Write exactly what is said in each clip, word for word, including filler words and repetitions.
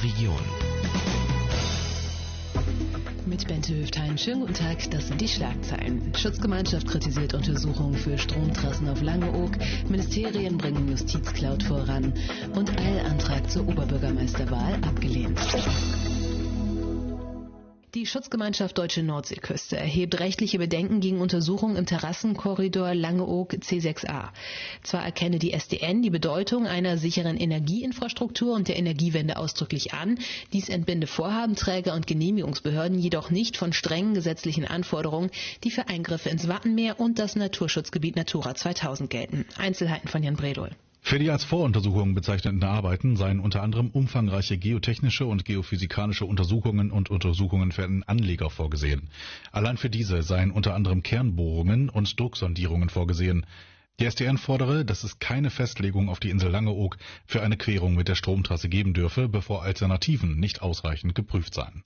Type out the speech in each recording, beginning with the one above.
Region. Mit Bente Höftheim. Schönen guten Tag, das sind die Schlagzeilen. Schutzgemeinschaft kritisiert Untersuchungen für Stromtrassen auf Langeoog. Ministerien bringen Justizcloud voran. Und Eilantrag zur Oberbürgermeisterwahl abgelehnt. Die Schutzgemeinschaft Deutsche Nordseeküste erhebt rechtliche Bedenken gegen Untersuchungen im Terrassenkorridor Langeoog C sechs a. Zwar erkenne die S D N die Bedeutung einer sicheren Energieinfrastruktur und der Energiewende ausdrücklich an, dies entbinde Vorhabenträger und Genehmigungsbehörden jedoch nicht von strengen gesetzlichen Anforderungen, die für Eingriffe ins Wattenmeer und das Naturschutzgebiet Natura zweitausend gelten. Einzelheiten von Jan Bredol. Für die als Voruntersuchungen bezeichneten Arbeiten seien unter anderem umfangreiche geotechnische und geophysikalische Untersuchungen und Untersuchungen für einen Anleger vorgesehen. Allein für diese seien unter anderem Kernbohrungen und Drucksondierungen vorgesehen. Die S D N fordere, dass es keine Festlegung auf die Insel Langeoog für eine Querung mit der Stromtrasse geben dürfe, bevor Alternativen nicht ausreichend geprüft seien.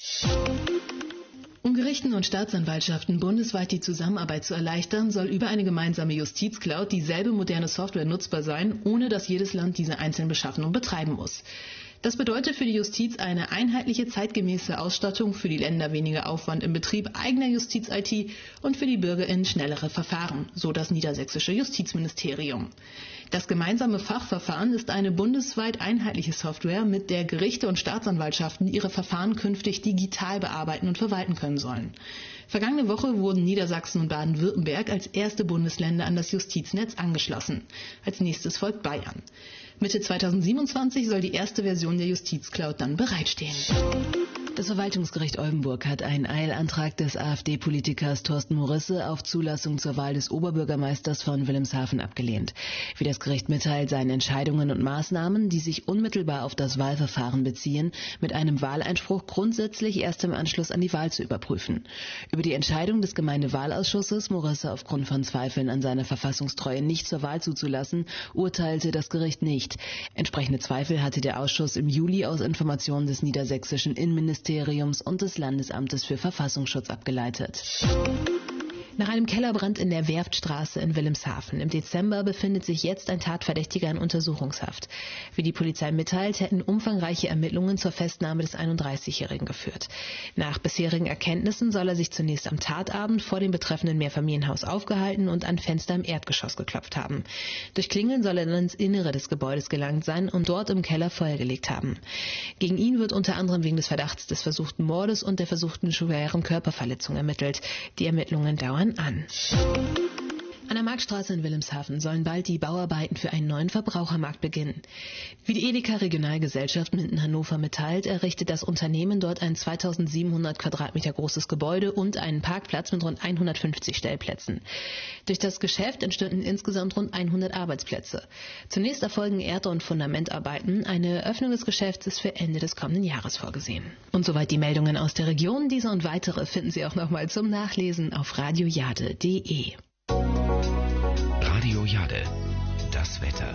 Um Gerichten und Staatsanwaltschaften bundesweit die Zusammenarbeit zu erleichtern, soll über eine gemeinsame Justizcloud dieselbe moderne Software nutzbar sein, ohne dass jedes Land diese einzeln beschaffen und betreiben muss. Das bedeutet für die Justiz eine einheitliche, zeitgemäße Ausstattung, für die Länder weniger Aufwand im Betrieb eigener Justiz-I T und für die BürgerInnen schnellere Verfahren, so das niedersächsische Justizministerium. Das gemeinsame Fachverfahren ist eine bundesweit einheitliche Software, mit der Gerichte und Staatsanwaltschaften ihre Verfahren künftig digital bearbeiten und verwalten können sollen. Vergangene Woche wurden Niedersachsen und Baden-Württemberg als erste Bundesländer an das Justiznetz angeschlossen. Als nächstes folgt Bayern. Mitte zweitausendsiebenundzwanzig soll die erste Version der Justizcloud dann bereitstehen. Das Verwaltungsgericht Oldenburg hat einen Eilantrag des AfD-Politikers Thorsten Morisse auf Zulassung zur Wahl des Oberbürgermeisters von Wilhelmshaven abgelehnt. Wie das Gericht mitteilt, seien Entscheidungen und Maßnahmen, die sich unmittelbar auf das Wahlverfahren beziehen, mit einem Wahleinspruch grundsätzlich erst im Anschluss an die Wahl zu überprüfen. Über die Entscheidung des Gemeindewahlausschusses, Morisse aufgrund von Zweifeln an seiner Verfassungstreue nicht zur Wahl zuzulassen, urteilte das Gericht nicht. Entsprechende Zweifel hatte der Ausschuss im Juli aus Informationen des niedersächsischen Innenministeriums und des Landesamtes für Verfassungsschutz abgeleitet. Nach einem Kellerbrand in der Werftstraße in Wilhelmshaven im Dezember befindet sich jetzt ein Tatverdächtiger in Untersuchungshaft. Wie die Polizei mitteilt, hätten umfangreiche Ermittlungen zur Festnahme des einunddreißigjährigen geführt. Nach bisherigen Erkenntnissen soll er sich zunächst am Tatabend vor dem betreffenden Mehrfamilienhaus aufgehalten und an Fenster im Erdgeschoss geklopft haben. Durch Klingeln soll er dann ins Innere des Gebäudes gelangt sein und dort im Keller Feuer gelegt haben. Gegen ihn wird unter anderem wegen des Verdachts des versuchten Mordes und der versuchten schweren Körperverletzung ermittelt. Die Ermittlungen dauern an. An der Marktstraße in Wilhelmshaven sollen bald die Bauarbeiten für einen neuen Verbrauchermarkt beginnen. Wie die Edeka Regionalgesellschaft Minden Hannover mitteilt, errichtet das Unternehmen dort ein zweitausendsiebenhundert Quadratmeter großes Gebäude und einen Parkplatz mit rund hundertfünfzig Stellplätzen. Durch das Geschäft entstünden insgesamt rund hundert Arbeitsplätze. Zunächst erfolgen Erd- und Fundamentarbeiten. Eine Öffnung des Geschäfts ist für Ende des kommenden Jahres vorgesehen. Und soweit die Meldungen aus der Region. Diese und weitere finden Sie auch nochmal zum Nachlesen auf radiojade punkt de. Radio Jade, das Wetter.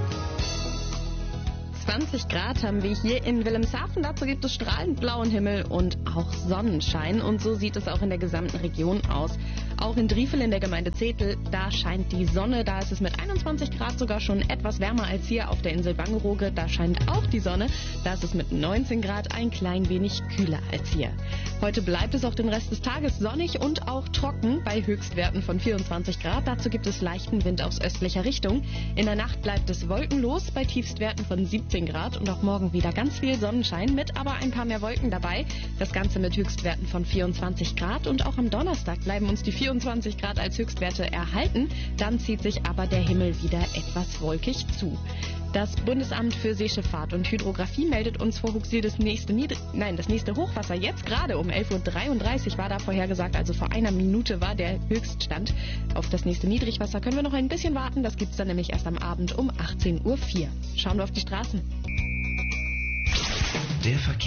zwanzig Grad haben wir hier in Wilhelmshaven. Dazu gibt es strahlend blauen Himmel und auch Sonnenschein. Und so sieht es auch in der gesamten Region aus. Auch in Driefel in der Gemeinde Zetel, da scheint die Sonne. Da ist es mit einundzwanzig Grad sogar schon etwas wärmer als hier auf der Insel Wangerooge. Da scheint auch die Sonne. Da ist es mit neunzehn Grad ein klein wenig kühler als hier. Heute bleibt es auch den Rest des Tages sonnig und auch trocken bei Höchstwerten von vierundzwanzig Grad. Dazu gibt es leichten Wind aus östlicher Richtung. In der Nacht bleibt es wolkenlos bei Tiefstwerten von siebzehn Grad und auch morgen wieder ganz viel Sonnenschein mit aber ein paar mehr Wolken dabei. Das Ganze mit Höchstwerten von vierundzwanzig Grad und auch am Donnerstag bleiben uns die vierundzwanzig Grad als Höchstwerte erhalten. Dann zieht sich aber der Himmel wieder etwas wolkig zu. Das Bundesamt für Seeschifffahrt und Hydrographie meldet uns vor Huxil das nächste Niedr- Nein, das nächste Hochwasser jetzt gerade um elf Uhr dreiunddreißig war da vorhergesagt, also vor einer Minute war der Höchststand. Auf das nächste Niedrigwasser können wir noch ein bisschen warten, das gibt's dann nämlich erst am Abend um achtzehn Uhr vier. Schauen wir auf die Straßen. Der Verkehr.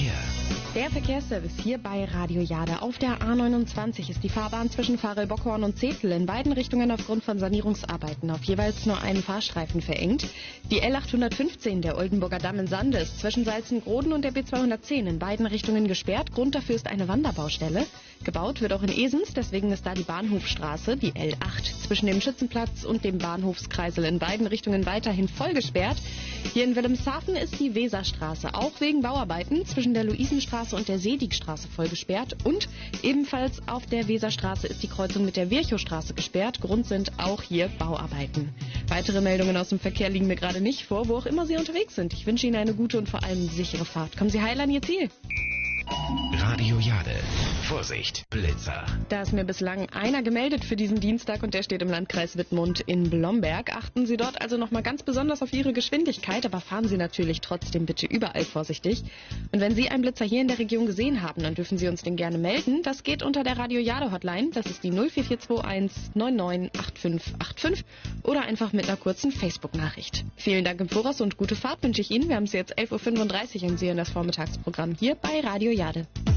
Der Verkehrsservice hier bei Radio Jade. Auf der A neunundzwanzig ist die Fahrbahn zwischen Farel-Bockhorn und Zetel in beiden Richtungen aufgrund von Sanierungsarbeiten auf jeweils nur einen Fahrstreifen verengt. Die L achthundertfünfzehn, der Oldenburger Damm in Sande, ist zwischen Salzengroden und der B zweihundertzehn in beiden Richtungen gesperrt. Grund dafür ist eine Wanderbaustelle. Gebaut wird auch in Esens, deswegen ist da die Bahnhofstraße, die L acht, zwischen dem Schützenplatz und dem Bahnhofskreisel in beiden Richtungen weiterhin voll gesperrt. Hier in Wilhelmshaven ist die Weserstraße auch wegen Bauarbeiten zwischen der Luisenstraße und der Seedigstraße voll gesperrt. Und ebenfalls auf der Weserstraße ist die Kreuzung mit der Virchowstraße gesperrt. Grund sind auch hier Bauarbeiten. Weitere Meldungen aus dem Verkehr liegen mir gerade nicht vor, wo auch immer Sie unterwegs sind. Ich wünsche Ihnen eine gute und vor allem sichere Fahrt. Kommen Sie heil an Ihr Ziel. Radio Jade. Vorsicht, Blitzer. Da ist mir bislang einer gemeldet für diesen Dienstag und der steht im Landkreis Wittmund in Blomberg. Achten Sie dort also nochmal ganz besonders auf Ihre Geschwindigkeit, aber fahren Sie natürlich trotzdem bitte überall vorsichtig. Und wenn Sie einen Blitzer hier in der Region gesehen haben, dann dürfen Sie uns den gerne melden. Das geht unter der Radio Jade Hotline. Das ist die null vier vier zwei eins neun neun acht fünf acht fünf oder einfach mit einer kurzen Facebook-Nachricht. Vielen Dank im Voraus und gute Fahrt wünsche ich Ihnen. Wir haben es jetzt elf Uhr fünfunddreißig und Sie in das Vormittagsprogramm hier bei Radio Jade.